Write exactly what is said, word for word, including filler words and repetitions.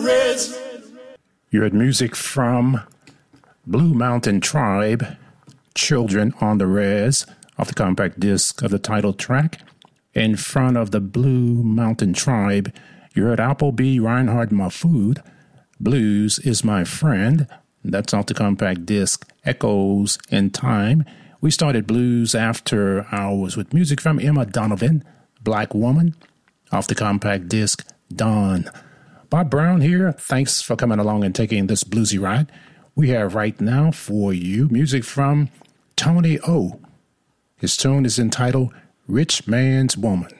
res. You heard music from Blue Mountain Tribe, Children on the Res, off the compact disc of the title track. In front of the Blue Mountain Tribe, you heard Appleby Reinhard Mahfood, Blues is My Friend. That's off the compact disc Echoes in Time. We started blues after hours with music from Emma Donovan, Black Woman, off the compact disc Dawn. Bob Brown here. Thanks for coming along and taking this bluesy ride. We have right now for you music from Tony O. His tune is entitled Rich Man's Woman.